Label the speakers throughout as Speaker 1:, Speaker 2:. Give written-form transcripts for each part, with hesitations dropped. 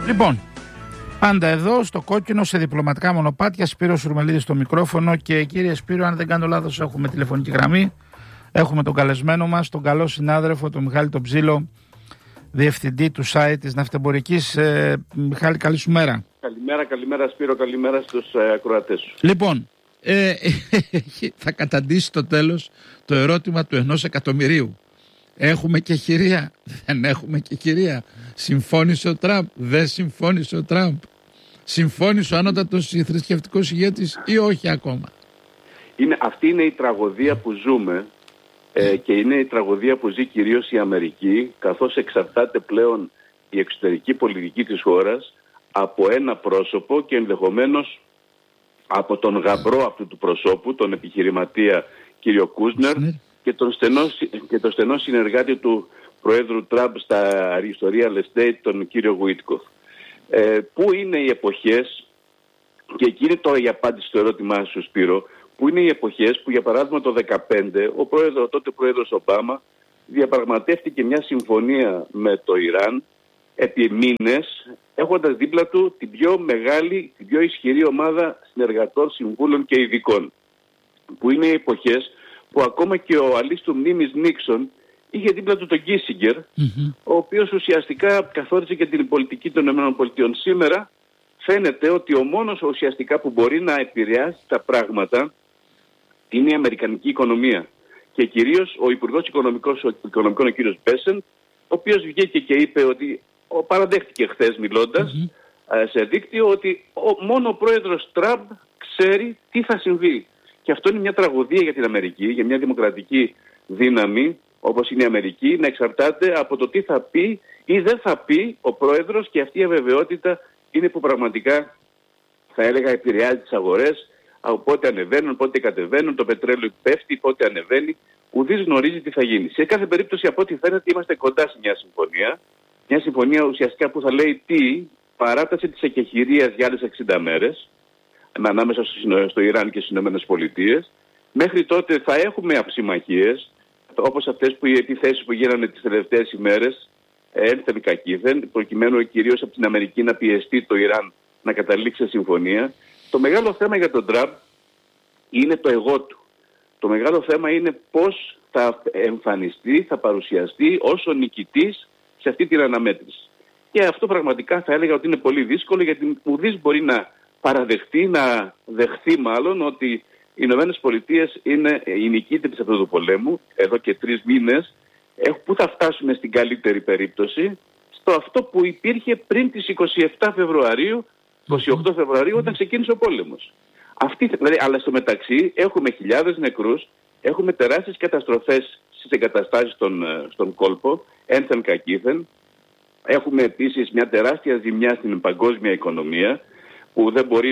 Speaker 1: Λοιπόν, πάντα εδώ στο κόκκινο σε διπλωματικά μονοπάτια, Σπύρος Σουρμελίδης στο μικρόφωνο. Και κύριε Σπύρο, αν δεν κάνω λάθος, έχουμε τηλεφωνική γραμμή. Έχουμε τον καλεσμένο μας, τον καλό συνάδελφο, τον Μιχάλη τον Ψήλο, διευθυντή του site της Ναυτεμπορικής. Μιχάλη, καλή σου μέρα.
Speaker 2: Καλημέρα Σπύρο, καλημέρα στους ακροατές σου.
Speaker 1: Λοιπόν, θα καταντήσει στο τέλος το ερώτημα του 1 εκατομμυρίου. Έχουμε και χειρία, δεν έχουμε και χειρία? Συμφώνησε ο Τραμπ, δεν συμφώνησε ο Τραμπ? Συμφώνησε ο ανώτατος θρησκευτικός ηγέτης ή όχι ακόμα?
Speaker 2: Αυτή είναι η τραγωδία που ζούμε και είναι η τραγωδία που ζει κυρίως η Αμερική, καθώς εξαρτάται πλέον η εξωτερική πολιτική της χώρας από ένα πρόσωπο και ενδεχομένως από τον γαμπρό αυτού του προσώπου, τον επιχειρηματία κύριο Κούσνερ, και τον στενό συνεργάτη του Προέδρου Τραμπ στο real estate, τον κύριο Γουίτκοφ. Πού είναι οι εποχές, και εκεί είναι τώρα η απάντηση στο ερώτημά σου, Σπύρο, πού είναι οι εποχές που, για παράδειγμα, το 2015 ο τότε πρόεδρος Ομπάμα διαπραγματεύτηκε μια συμφωνία με το Ιράν επί μήνες, έχοντας δίπλα του την πιο μεγάλη, την πιο ισχυρή ομάδα συνεργατών, συμβούλων και ειδικών. Που είναι οι εποχές που ακόμα και ο αλής του μνήμης Νίξον είχε δίπλα του τον Κίσιγκερ, ο οποίος ουσιαστικά καθόριζε και την πολιτική των ΗΠΑ. Σήμερα φαίνεται ότι ο μόνος ουσιαστικά που μπορεί να επηρεάσει τα πράγματα είναι η αμερικανική οικονομία. Και κυρίως ο Υπουργός Οικονομικών, ο κύριος Μπέσεν, ο οποίος βγήκε και είπε ότι, παραδέχτηκε χθες μιλώντας σε δίκτυο, ότι μόνο ο πρόεδρος Τραμπ ξέρει τι θα συμβεί. Και αυτό είναι μια τραγωδία για την Αμερική, για μια δημοκρατική δύναμη όπως είναι η Αμερική, να εξαρτάται από το τι θα πει ή δεν θα πει ο πρόεδρος, και αυτή η αβεβαιότητα είναι που πραγματικά, θα έλεγα, επηρεάζει τις αγορές. Πότε ανεβαίνουν, πότε κατεβαίνουν, το πετρέλαιο πέφτει, πότε ανεβαίνει, ουδής γνωρίζει τι θα γίνει. Σε κάθε περίπτωση, από ό,τι φαίνεται, είμαστε κοντά σε μια συμφωνία. Μια συμφωνία ουσιαστικά που θα λέει παράταση της εκεχηρίας για άλλες 60 μέρες, ανάμεσα στο Ιράν και στις ΗΠΑ. Μέχρι τότε θα έχουμε αψημαχίες, όπως αυτές οι επιθέσεις που γίνανε τις τελευταίες ημέρες, ένθεν κακήθεν, προκειμένου κυρίως από την Αμερική να πιεστεί το Ιράν να καταλήξει σε συμφωνία. Το μεγάλο θέμα για τον Τραμπ είναι το εγώ του. Το μεγάλο θέμα είναι πώς θα εμφανιστεί, θα παρουσιαστεί ως ο νικητής σε αυτή την αναμέτρηση. Και αυτό πραγματικά θα έλεγα ότι είναι πολύ δύσκολο, γιατί ουδής μπορεί να παραδεχτεί, να δεχθεί μάλλον, ότι οι Ηνωμένες Πολιτείες είναι οι νικήτες αυτού του πολέμου εδώ και 3 μήνες. Πού θα φτάσουμε στην καλύτερη περίπτωση? Στο αυτό που υπήρχε πριν τις 27 Φεβρουαρίου, 28 Φεβρουαρίου, όταν ξεκίνησε ο πόλεμος. Δηλαδή, αλλά στο μεταξύ έχουμε χιλιάδες νεκρούς, έχουμε τεράστιες καταστροφές στις εγκαταστάσεις στον κόλπο, ένθεν κακήθεν. Έχουμε επίσης μια τεράστια ζημιά στην παγκόσμια οικονομία, που δεν μπορεί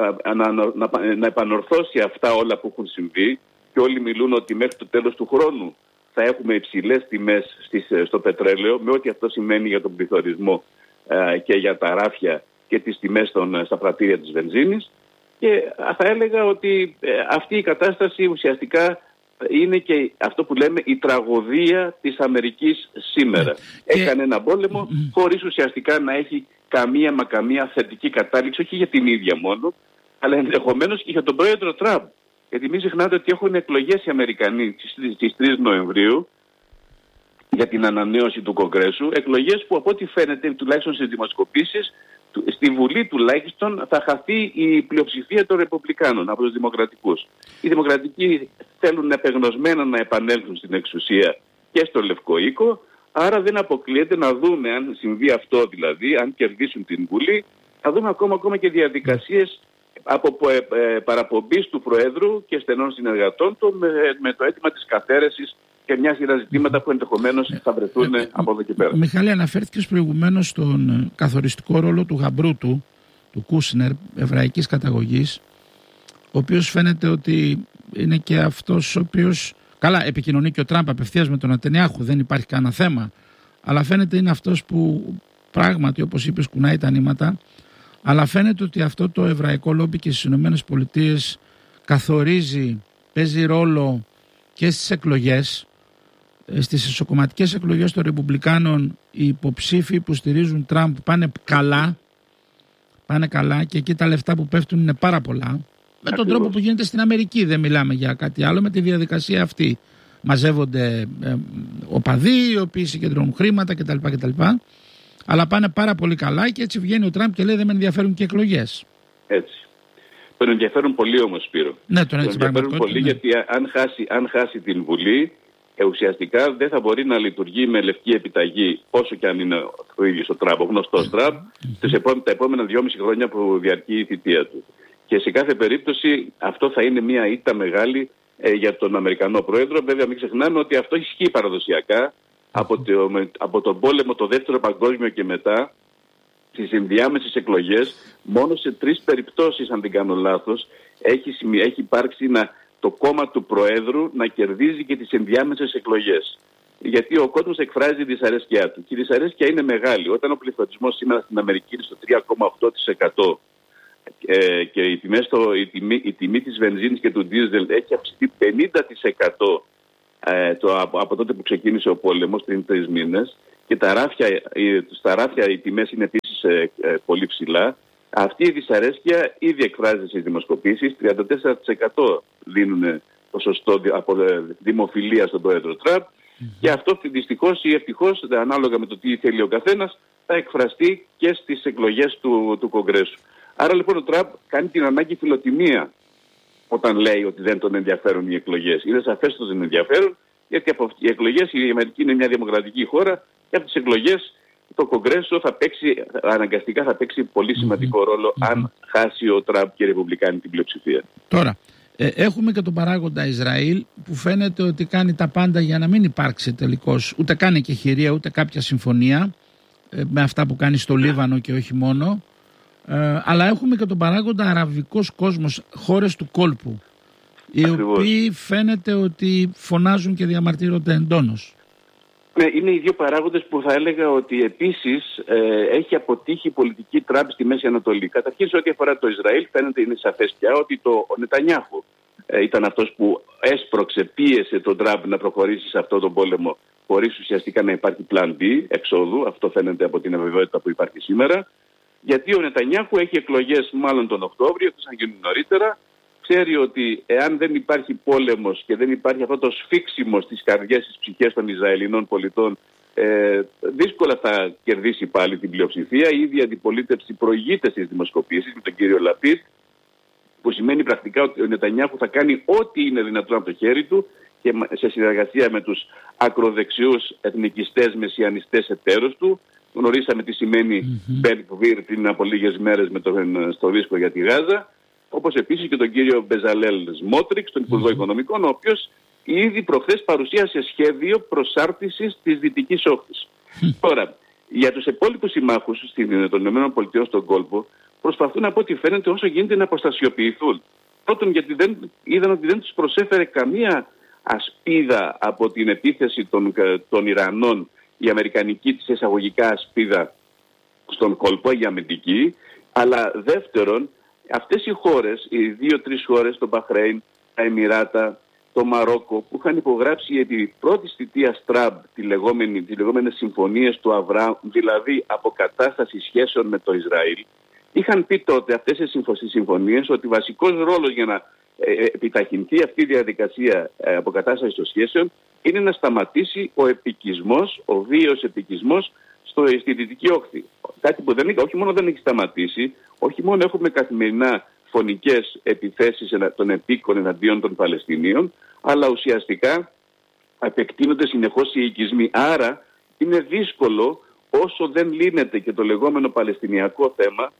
Speaker 2: να επανορθώσει αυτά όλα που έχουν συμβεί, και όλοι μιλούν ότι μέχρι το τέλος του χρόνου θα έχουμε υψηλές τιμές στο πετρέλαιο, με ό,τι αυτό σημαίνει για τον πληθωρισμό και για τα ράφια και τις τιμές στα πρατήρια της βενζίνης. Και θα έλεγα ότι αυτή η κατάσταση ουσιαστικά είναι και αυτό που λέμε η τραγωδία της Αμερικής σήμερα. Έκανε ένα πόλεμο χωρίς ουσιαστικά να έχει καμία θετική κατάληξη, όχι για την ίδια μόνο, αλλά ενδεχομένως και για τον πρόεδρο Τραμπ. Γιατί μην ξεχνάτε ότι έχουν εκλογές οι Αμερικανοί στις 3 Νοεμβρίου για την ανανέωση του Κογκρέσου. Εκλογές που, από ό,τι φαίνεται, τουλάχιστον στις δημοσκοπήσεις, στη Βουλή τουλάχιστον θα χαθεί η πλειοψηφία των Ρεπουμπλικάνων από τους Δημοκρατικούς. Οι Δημοκρατικοί θέλουν επεγνωσμένα να επανέλθουν στην εξουσία και στο Λευκό Οίκο. Άρα δεν αποκλείεται να δούμε, αν συμβεί αυτό δηλαδή, αν κερδίσουν την Βουλή, θα δούμε ακόμα και διαδικασίες από παραπομπής του Προέδρου και στενών συνεργατών του με το αίτημα της καθαίρεσης και μια σειρά ζητήματα που ενδεχομένως θα βρεθούν από εδώ και πέρα.
Speaker 1: Μιχάλη, αναφέρθηκες προηγουμένως στον καθοριστικό ρόλο του γαμπρού του Κούσνερ, εβραϊκής καταγωγής, ο οποίος φαίνεται ότι είναι και αυτός ο οποίος... Καλά, επικοινωνεί και ο Τραμπ απευθείας με τον Νετανιάχου, δεν υπάρχει κανένα θέμα. Αλλά φαίνεται είναι αυτός που πράγματι, όπως είπες, κουνάει τα νήματα. Αλλά φαίνεται ότι αυτό το εβραϊκό λόμπι και στις ΗΠΑ καθορίζει, παίζει ρόλο και στις εκλογές. στις ισοκομματικές εκλογές των Ρεπουμπλικάνων οι υποψήφοι που στηρίζουν Τραμπ πάνε καλά και εκεί τα λεφτά που πέφτουν είναι πάρα πολλά. Με τον τρόπο που γίνεται στην Αμερική, δεν μιλάμε για κάτι άλλο, με τη διαδικασία αυτή. Μαζεύονται οπαδοί οι οποίοι συγκεντρώνουν χρήματα κτλ. Αλλά πάνε πάρα πολύ καλά και έτσι βγαίνει ο Τραμπ και λέει δεν με ενδιαφέρουν και εκλογές.
Speaker 2: Έτσι. Τον ενδιαφέρουν πολύ όμως, Σπύρο.
Speaker 1: Ναι, τον
Speaker 2: ενδιαφέρουν πολύ, ναι. Γιατί αν χάσει την Βουλή, ουσιαστικά δεν θα μπορεί να λειτουργεί με λευκή επιταγή, όσο και αν είναι ο ίδιος ο Τραμπ, ο γνωστός Τραμπ, τα επόμενα 2,5 χρόνια που διαρκεί η θητεία του. Και σε κάθε περίπτωση αυτό θα είναι μια ήττα μεγάλη για τον Αμερικανό Πρόεδρο. Βέβαια, μην ξεχνάμε ότι αυτό ισχύει παραδοσιακά από τον πόλεμο, το δεύτερο παγκόσμιο και μετά, στις ενδιάμεσες εκλογές. Μόνο σε 3 περιπτώσεις, αν δεν κάνω λάθος, έχει υπάρξει το κόμμα του Προέδρου να κερδίζει και τις ενδιάμεσες εκλογές. Γιατί ο κόσμος εκφράζει τη δυσαρέσκειά του. Και η δυσαρέσκεια είναι μεγάλη. Όταν ο πληθωρισμός σήμερα στην Αμερική είναι στο 3,8% και η τιμή της βενζίνης και του ντίζελ έχει αυξηθεί 50% από τότε που ξεκίνησε ο πόλεμος πριν 3 μήνες, και στα ράφια οι τιμές είναι επίσης πολύ ψηλά. Αυτή η δυσαρέσκεια ήδη εκφράζεται στις δημοσκοπήσεις. 34% δίνουν ποσοστό από δημοφιλία στον πρόεδρο Τραμπ. Και αυτό δυστυχώς ή ευτυχώς, ανάλογα με το τι θέλει ο καθένας, θα εκφραστεί και στις εκλογές του Κογκρέσου. Άρα λοιπόν ο Τραμπ κάνει την ανάγκη φιλοτιμία όταν λέει ότι δεν τον ενδιαφέρουν οι εκλογές. Είναι σαφές ότι δεν ενδιαφέρουν, γιατί από οι εκλογές η Αμερική είναι μια δημοκρατική χώρα και από τις εκλογές το Κογκρέσο αναγκαστικά θα παίξει πολύ σημαντικό ρόλο αν χάσει ο Τραμπ και οι Ρεπουμπλικάνοι την πλειοψηφία.
Speaker 1: Τώρα, έχουμε και τον παράγοντα Ισραήλ που φαίνεται ότι κάνει τα πάντα για να μην υπάρξει τελικώς, ούτε κάνει και χειρία ούτε κάποια συμφωνία με αυτά που κάνει στο Λίβανο και όχι μόνο. Αλλά έχουμε και τον παράγοντα αραβικός κόσμος, χώρες του κόλπου, οι οποίοι φαίνεται ότι φωνάζουν και διαμαρτύρονται εντόνως.
Speaker 2: Ναι, είναι οι δύο παράγοντες που θα έλεγα ότι επίσης έχει αποτύχει η πολιτική Τραμπ στη Μέση Ανατολή. Καταρχήν, σε ό,τι αφορά το Ισραήλ, φαίνεται είναι σαφές πια ότι ο Νετανιάχου ήταν αυτός που έσπρωξε, πίεσε τον Τραμπ να προχωρήσει σε αυτόν τον πόλεμο, χωρίς ουσιαστικά να υπάρχει plan B εξόδου. Αυτό φαίνεται από την αβεβαιότητα που υπάρχει σήμερα. Γιατί ο Νετανιάχου έχει εκλογές μάλλον τον Οκτώβριο, εκτός αν γίνουν νωρίτερα. Ξέρει ότι εάν δεν υπάρχει πόλεμος και δεν υπάρχει αυτό το σφίξιμο στις καρδιές, στις ψυχές των Ισραηλινών πολιτών, δύσκολα θα κερδίσει πάλι την πλειοψηφία. Η ίδια αντιπολίτευση προηγείται στις δημοσκοπήσεις με τον κύριο Λαπίτ, που σημαίνει πρακτικά ότι ο Νετανιάχου θα κάνει ό,τι είναι δυνατόν από το χέρι του και σε συνεργασία με τους ακροδεξιούς εθνικιστές μεσιανιστές εταίρους του. Γνωρίσαμε τι σημαίνει Μπεν-Γκβίρ πριν από λίγες μέρες στο ρίσκο για τη Γάζα. Όπως επίσης και τον κύριο Μπεζαλέλ Σμότριξ, τον Υπουργό Οικονομικών, ο οποίος ήδη προχθές παρουσίασε σχέδιο προσάρτησης της Δυτικής Όχθης. Τώρα, για τους υπόλοιπους συμμάχους των ΗΠΑ στον κόλπο, προσπαθούν από ό,τι φαίνεται όσο γίνεται να αποστασιοποιηθούν. Πρώτον, γιατί είδαν ότι δεν τους προσέφερε καμία ασπίδα από την επίθεση των Ιρανών, η αμερικανική της εισαγωγικά ασπίδα στον κόλπο, η αμυντική, αλλά δεύτερον, αυτές οι χώρες, οι 2-3 χώρες, το Μπαχρέιν, τα Εμιράτα, το Μαρόκο, που είχαν υπογράψει για την πρώτη θητεία Τραμπ τις λεγόμενες συμφωνίες του Αβραάμ, δηλαδή αποκατάσταση σχέσεων με το Ισραήλ, είχαν πει τότε αυτές οι συμφωνίες ότι βασικός ρόλος για να επιταχυνθεί αυτή η διαδικασία αποκατάστασης των σχέσεων είναι να σταματήσει ο επικισμός, ο βίαιος επικισμός στη Δυτική Όχθη. Κάτι που όχι μόνο δεν έχει σταματήσει, όχι μόνο έχουμε καθημερινά φωνικές επιθέσεις των επίκων εναντίον των Παλαιστινίων, αλλά ουσιαστικά επεκτείνονται συνεχώς οι οικισμοί. Άρα είναι δύσκολο, όσο δεν λύνεται και το λεγόμενο παλαιστινιακό θέμα,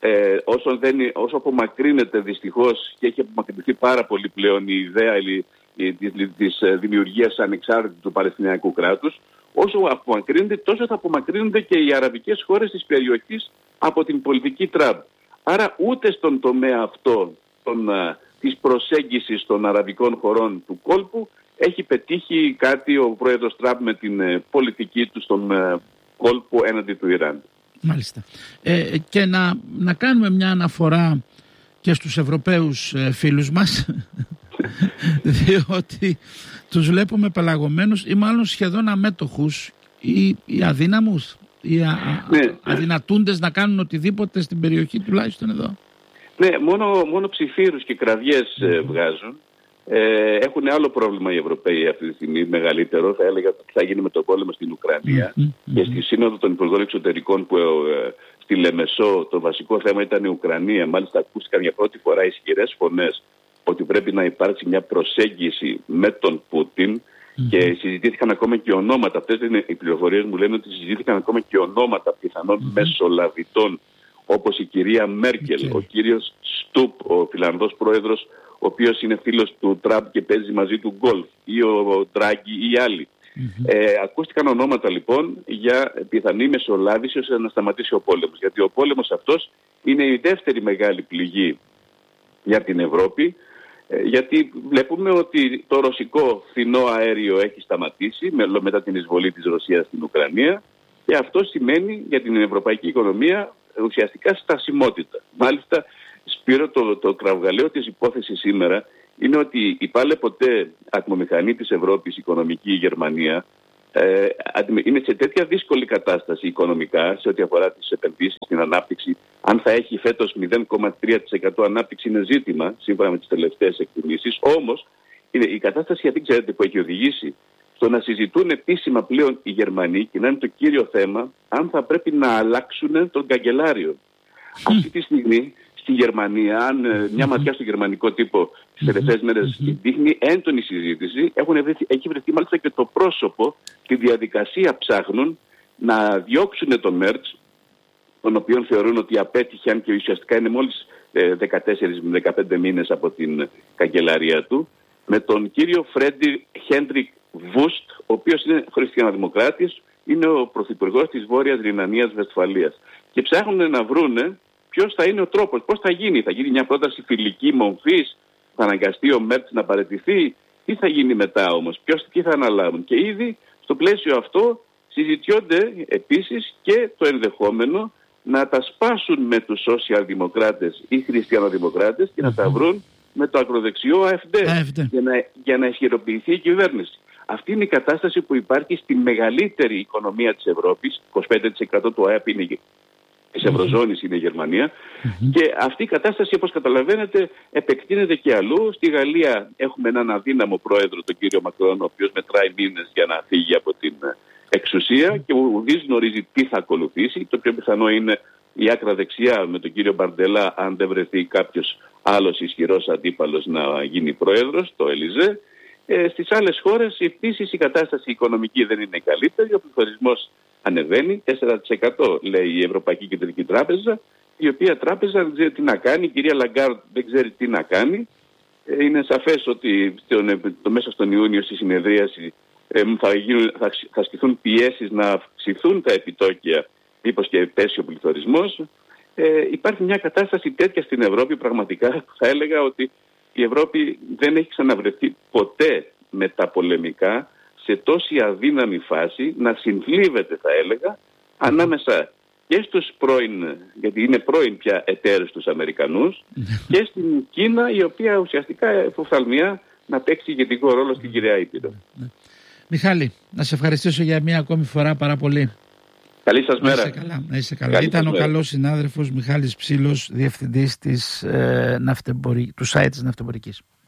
Speaker 2: όσο απομακρύνεται δυστυχώς και έχει απομακρυνθεί πάρα πολύ πλέον η ιδέα της δημιουργίας ανεξάρτητου του Παλαιστινιακού κράτους, όσο απομακρύνεται, τόσο θα απομακρύνονται και οι αραβικές χώρες της περιοχής από την πολιτική Τραμπ. Άρα ούτε στον τομέα αυτό της προσέγγισης των αραβικών χωρών του κόλπου έχει πετύχει κάτι ο πρόεδρος Τραμπ με την πολιτική του στον κόλπο έναντι του Ιράν.
Speaker 1: Μάλιστα. Και να κάνουμε μια αναφορά και στους Ευρωπαίους φίλους μας Διότι τους βλέπουμε πελαγωμένους ή μάλλον σχεδόν αμέτωχους ή αδύναμους ή αδυνατούντες να κάνουν οτιδήποτε στην περιοχή, τουλάχιστον εδώ.
Speaker 2: Ναι, μόνο ψιθύρους και κραυγές βγάζουν. Έχουν άλλο πρόβλημα οι Ευρωπαίοι αυτή τη στιγμή, μεγαλύτερο. Θα έλεγα ότι θα γίνει με τον πόλεμο στην Ουκρανία. Και στη Σύνοδο των Υπουργών Εξωτερικών που στη Λεμεσό το βασικό θέμα ήταν η Ουκρανία. Μάλιστα ακούστηκαν για πρώτη φορά ισχυρές φωνές ότι πρέπει να υπάρξει μια προσέγγιση με τον Πούτιν. Και συζητήθηκαν ακόμα και ονόματα. Αυτές είναι οι πληροφορίες μου, λένε ότι συζητήθηκαν ακόμα και ονόματα πιθανών μεσολαβητών, όπως η κυρία Μέρκελ, ο κύριος Στουπ, ο Φιλανδός πρόεδρος, ο οποίος είναι φίλος του Τραμπ και παίζει μαζί του γκολφ, ή ο Ντράγκη ή άλλοι. Ακούστηκαν ονόματα λοιπόν για πιθανή μεσολάβηση ώστε να σταματήσει ο πόλεμος. Γιατί ο πόλεμος αυτός είναι η δεύτερη μεγάλη πληγή για την Ευρώπη. Γιατί βλέπουμε ότι το ρωσικό φθηνό αέριο έχει σταματήσει μετά την εισβολή της Ρωσίας στην Ουκρανία και αυτό σημαίνει για την ευρωπαϊκή οικονομία ουσιαστικά στασιμότητα. Μάλιστα, Σπύρο, το κραυγαλαίο της υπόθεσης σήμερα είναι ότι η πάλε ποτέ ατμομηχανή της Ευρώπης, οικονομική, η Γερμανία, είναι σε τέτοια δύσκολη κατάσταση οικονομικά σε ό,τι αφορά τις επενδύσεις, την ανάπτυξη. Αν θα έχει φέτος 0,3% ανάπτυξη είναι ζήτημα, σύμφωνα με τις τελευταίες εκτιμήσεις. Όμως, η κατάσταση αυτή ξέρετε που έχει οδηγήσει στο να συζητούν επίσημα πλέον οι Γερμανοί και να είναι το κύριο θέμα αν θα πρέπει να αλλάξουν τον καγκελάριο. Αυτή τη στιγμή στη Γερμανία, αν μια ματιά στο γερμανικό τύπο τις τελευταίες μέρες δείχνει έντονη συζήτηση, έχει βρεθεί μάλιστα και το πρόσωπο, τη διαδικασία ψάχνουν να διώξουν το Μέρτς, τον οποίο θεωρούν ότι απέτυχε, αν και ουσιαστικά είναι μόλις 14 με 15 μήνες από την καγκελαρία του, με τον κύριο Χέντρικ Βούστ, ο οποίος είναι χριστιανοδημοκράτης, είναι ο πρωθυπουργός της Βόρειας Ρινανίας Βεσφαλίας. Και ψάχνουν να βρούνε ποιος θα είναι ο τρόπος, πώς θα γίνει. Θα γίνει μια πρόταση φιλική μομφής, θα αναγκαστεί ο Μέρτς να παραιτηθεί, τι θα γίνει μετά όμως, τι θα αναλάβουν. Και ήδη στο πλαίσιο αυτό συζητιόνται επίσης και το ενδεχόμενο να τα σπάσουν με τους σοσιαλδημοκράτες ή χριστιανοδημοκράτες και να τα βρουν με το ακροδεξιό AfD. Για να ισχυροποιηθεί η κυβέρνηση. Αυτή είναι η κατάσταση που υπάρχει στη μεγαλύτερη οικονομία της Ευρώπης, 25% του ΑΕΠ είναι της Ευρωζώνης είναι η Γερμανία, και αυτή η κατάσταση, όπως καταλαβαίνετε, επεκτείνεται και αλλού. Στη Γαλλία έχουμε έναν αδύναμο πρόεδρο, τον κύριο Μακρόν, ο οποίος μετράει μήνες για να φύγει από την εξουσία και ουδής γνωρίζει τι θα ακολουθήσει. Το πιο πιθανό είναι η άκρα δεξιά με τον κύριο Μπαρντελά, αν δεν βρεθεί κάποιος άλλος ισχυρός αντίπαλος, να γίνει πρόεδρος, το Ελιζέ. Στις άλλες χώρες επίσης η κατάσταση οικονομική δεν είναι καλύτερη, ο πληθωρισμός ανεβαίνει, 4% λέει η Ευρωπαϊκή Κεντρική Τράπεζα, η οποία τράπεζα δεν ξέρει τι να κάνει, η κυρία Λαγκάρντ δεν ξέρει τι να κάνει. Είναι σαφές ότι μέσα στον Ιούνιο στη συνεδρίαση θα ασκηθούν πιέσεις να αυξηθούν τα επιτόκια, μήπως και πέσει ο πληθωρισμός. Υπάρχει μια κατάσταση τέτοια στην Ευρώπη, πραγματικά θα έλεγα ότι η Ευρώπη δεν έχει ξαναβρεθεί ποτέ μεταπολεμικά σε τόση αδύναμη φάση να συνθλίβεται, θα έλεγα, ανάμεσα και στους πρώην, γιατί είναι πρώην πια εταίρους τους Αμερικανούς, και στην Κίνα, η οποία ουσιαστικά εφοφθαλμιά να παίξει ηγετικό ρόλο στην Κυριακή Ήπειρο.
Speaker 1: Μιχάλη, να σε ευχαριστήσω για μία ακόμη φορά πάρα πολύ.
Speaker 2: Καλή σας μέρα.
Speaker 1: Να είσαι καλά. Ήταν ο καλός συνάδελφος Μιχάλης Ψήλος, διευθυντής του site της Ναυτεμπορικής.